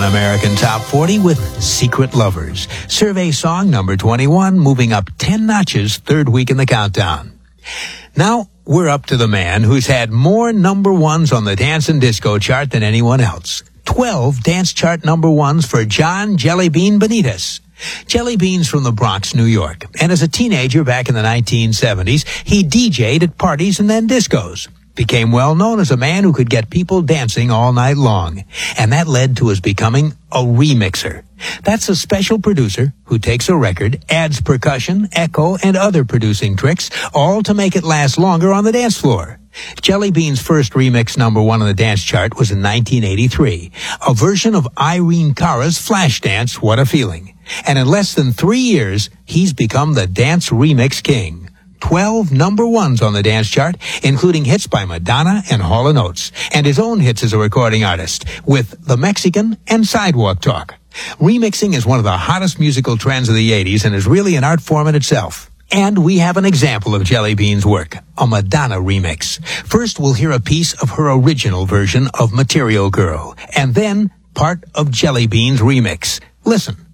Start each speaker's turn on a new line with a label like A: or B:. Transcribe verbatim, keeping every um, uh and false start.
A: American Top forty with Secret Lovers. Survey song number twenty-one, moving up ten notches, third week in the countdown. Now, we're up to the man who's had more number ones on the dance and disco chart than anyone else. twelve dance chart number ones for John Jellybean Benitez. Jellybean's from the Bronx, New York, and as a teenager back in the nineteen seventies, he D J'd at parties and then discos. Became well known as a man who could get people dancing all night long, and that led to his becoming a remixer. That's a special producer who takes a record, adds percussion, echo, and other producing tricks, all to make it last longer on the dance floor. Jellybean's first remix number one on the dance chart was in nineteen eighty-three, a version of Irene Cara's Flashdance, What a Feeling. And in less than three years, he's become the dance remix king. twelve number ones on the dance chart, including hits by Madonna and Hall and Oates, and his own hits as a recording artist, with The Mexican and Sidewalk Talk. Remixing is one of the hottest musical trends of the eighties and is really an art form in itself. And we have an example of Jellybean's work, a Madonna remix. First, we'll hear a piece of her original version of Material Girl, and then part of Jellybean's remix. Listen.